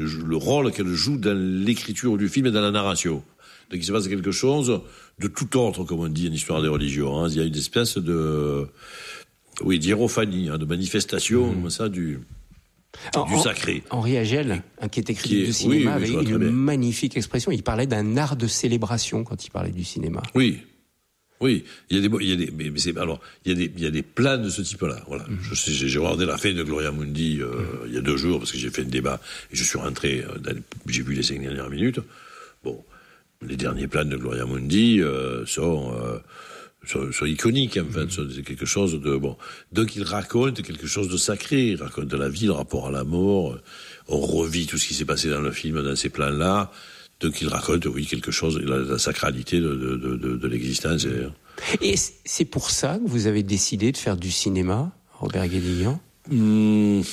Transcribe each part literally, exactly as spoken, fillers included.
le rôle qu'elle joue dans l'écriture du film et dans la narration. Donc il se passe quelque chose de tout autre, comme on dit en histoire des religions. Hein. Il y a une espèce de, oui, d'hiérophanie, hein, de manifestation, mmh. comme ça, du, en, du sacré. Henri Agel, qui est critique du cinéma, oui, oui, avait une magnifique expression. Il parlait d'un art de célébration quand il parlait du cinéma. Oui. Oui, il y a des, il y a des, mais c'est, alors, il y a des, il y a des plans de ce type-là, voilà. Mmh. Je sais, j'ai regardé la fin de Gloria Mundi, euh, mmh. il y a deux jours, parce que j'ai fait un débat, et je suis rentré, dans, j'ai vu les cinq dernières minutes. Bon, les derniers plans de Gloria Mundi, euh, sont, euh, sont, sont iconiques, en fait, mmh. c'est quelque chose de, bon. Donc, il raconte quelque chose de sacré, il raconte la vie, le rapport à la mort, on revit tout ce qui s'est passé dans le film, dans ces plans-là. Donc il raconte, oui, quelque chose, la, la sacralité de, de, de, de l'existence. Et c'est pour ça que vous avez décidé de faire du cinéma, Robert Guédiguian ? mmh,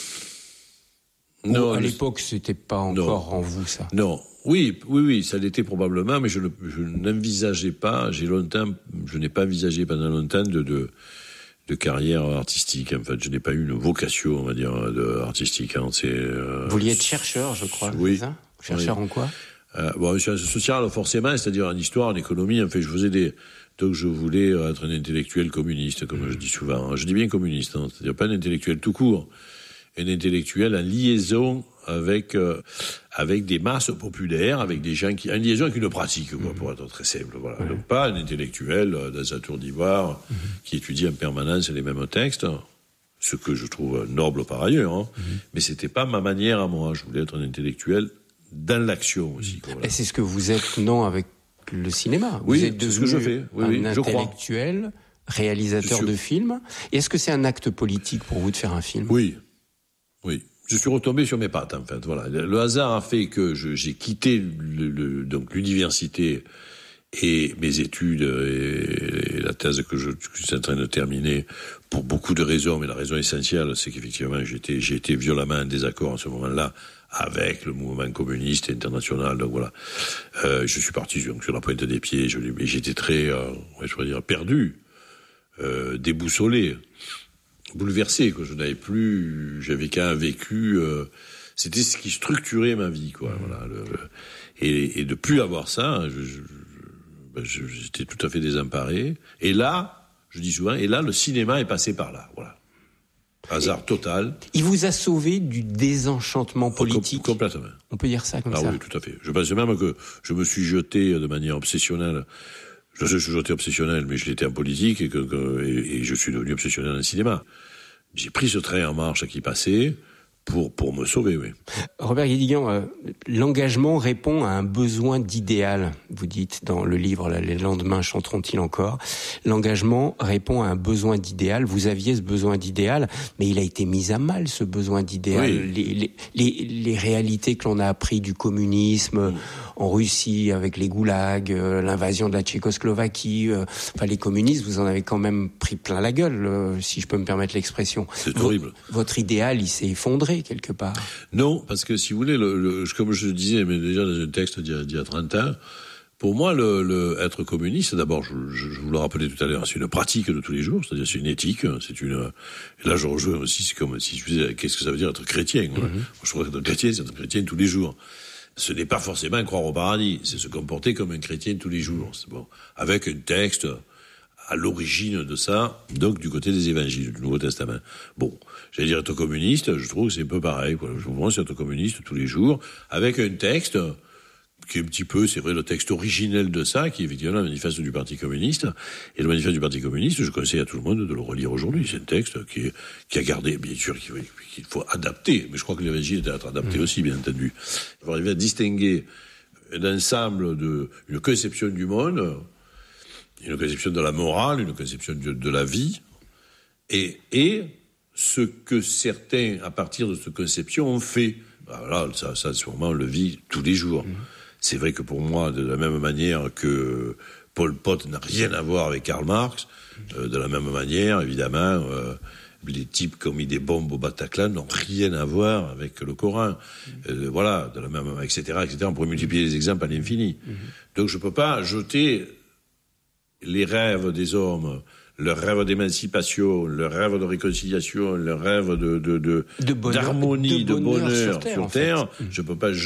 Non. À l'époque, c'était pas encore non, en vous, ça ? Non. Oui, oui, oui, ça l'était probablement, mais je, ne, je n'envisageais pas, j'ai longtemps, je n'ai pas envisagé pendant longtemps de, de, de carrière artistique. En fait, je n'ai pas eu une vocation, on va dire, de, artistique. Hein. C'est, euh, vous vouliez être chercheur, je crois. Oui. C'est ça ? Chercheur oui. en quoi ? Euh, bon, en sciences sociales, forcément, c'est-à-dire en histoire, en économie, en fait, je faisais des, donc je voulais être un intellectuel communiste, comme mmh. je dis souvent. Je dis bien communiste, hein, c'est-à-dire pas un intellectuel tout court, un intellectuel en liaison avec, euh, avec des masses populaires, avec des gens qui, en liaison avec une pratique, quoi, mmh. pour être très simple, voilà. Mmh. Donc pas un intellectuel euh, dans sa tour d'ivoire, mmh. qui étudie en permanence les mêmes textes, ce que je trouve noble par ailleurs, hein, mmh. mais c'était pas ma manière à moi. Je voulais être un intellectuel dans l'action aussi. Voilà. Et c'est ce que vous êtes, non, avec le cinéma. Vous oui, êtes devenu c'est ce que je fais. Oui, un oui, intellectuel, réalisateur de films. Et est-ce que c'est un acte politique pour vous de faire un film ? Oui, oui. Je suis retombé sur mes pattes, en fait. Voilà. Le hasard a fait que je, j'ai quitté le, le, donc l'université et mes études et, et la thèse que je, que je suis en train de terminer pour beaucoup de raisons, mais la raison essentielle, c'est qu'effectivement, j'étais, j'ai été violemment en désaccord à ce moment-là avec le mouvement communiste international. Donc voilà, euh, je suis parti donc, sur la pointe des pieds. Je, mais j'étais très, euh, je pourrais dire, perdu, euh, déboussolé, bouleversé. Quoi. Je n'avais plus, j'avais qu'un vécu. Euh, c'était ce qui structurait ma vie, quoi. Mmh. Voilà. Le, le, et, et de plus avoir ça, je, je, ben, je, j'étais tout à fait désemparé. Et là, je dis souvent, et là, le cinéma est passé par là. Voilà. Hasard total. Il vous a sauvé du désenchantement politique. Com- complètement. On peut dire ça comme ah ça. Ah oui, tout à fait. Je pense même que je me suis jeté de manière obsessionnelle. Je sais que je suis jeté obsessionnel, mais je l'étais en politique et, que, que, et, et je suis devenu obsessionnel en cinéma. J'ai pris ce train en marche qui passait pour, pour me sauver, oui. Robert Guédiguian, euh, l'engagement répond à un besoin d'idéal, vous dites dans le livre, là, les lendemains chanteront-ils encore. L'engagement répond à un besoin d'idéal. Vous aviez ce besoin d'idéal, mais il a été mis à mal, ce besoin d'idéal. Oui. Les, les, les, les réalités que l'on a appris du communisme, oui. en Russie, avec les goulags, euh, l'invasion de la Tchécoslovaquie, euh, enfin, les communistes, vous en avez quand même pris plein la gueule, euh, si je peux me permettre l'expression. C'est v- horrible. Votre idéal, il s'est effondré quelque part. Non, parce que si vous voulez, le, le, comme je le disais, mais déjà dans un texte d'il y a, d'il y a trente ans, pour moi, le, le être communiste, d'abord, je, je, je vous le rappelais tout à l'heure, c'est une pratique de tous les jours, c'est-à-dire c'est une éthique, c'est une. Et là, je rejoins aussi, c'est comme si je disais, qu'est-ce que ça veut dire être chrétien, quoi. Mm-hmm. Moi, je crois qu'être chrétien, c'est être chrétien tous les jours. Ce n'est pas forcément croire au paradis, c'est se comporter comme un chrétien tous les jours. C'est bon, avec un texte à l'origine de ça, donc du côté des évangiles, du Nouveau Testament. Bon, j'allais dire être communiste, je trouve que c'est un peu pareil, quoi. Je pense être communiste tous les jours, avec un texte qui est un petit peu, c'est vrai, le texte originel de ça, qui est effectivement le manifeste du Parti communiste. Et le manifeste du Parti communiste, je conseille à tout le monde de le relire aujourd'hui. C'est un texte qui, est, qui a gardé, bien sûr, qu'il, qu'il faut adapter, mais je crois que l'évangile doit être adapté mmh. aussi, bien entendu. Il faut arriver à distinguer un ensemble de, une conception du monde, une conception de la morale, une conception de, de la vie, et, et ce que certains, à partir de cette conception, ont fait. Voilà, ça, ça, sûrement, on le vit tous les jours. Mmh. C'est vrai que pour moi, de la même manière que Pol Pot n'a rien à voir avec Karl Marx, euh, de la même manière, évidemment, euh, les types qui ont mis des bombes au Bataclan n'ont rien à voir avec le Coran. Euh, voilà, de la même, et cetera, et cetera. On pourrait multiplier les exemples à l'infini. Mmh. Donc je peux pas jeter les rêves des hommes, leur rêve d'émancipation, leur rêve de réconciliation, leur rêve de, de, de, de bonheur, d'harmonie, de bonheur, de bonheur sur Terre, sur terre en fait. je peux pas